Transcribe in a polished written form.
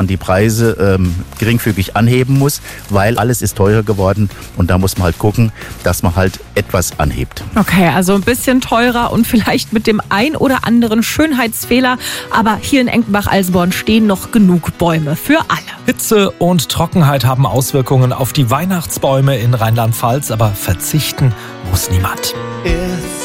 die Preise geringfügig anheben muss, weil alles ist teurer geworden und da muss man halt gucken, dass man halt etwas anhebt. Okay, also ein bisschen teurer und vielleicht mit dem ein oder anderen Schönheitsfehler, aber hier in Enkenbach-Alsenborn stehen noch genug Bäume für alle. Hitze und Trockenheit haben Auswirkungen auf die Weihnachtsbäume in Rheinland-Pfalz, aber verzichten muss niemand.